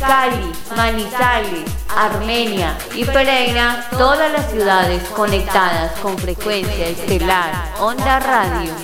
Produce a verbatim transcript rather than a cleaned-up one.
Cali, Manizales, Armenia y Pereira, todas las ciudades conectadas con frecuencia estelar Onda Radio.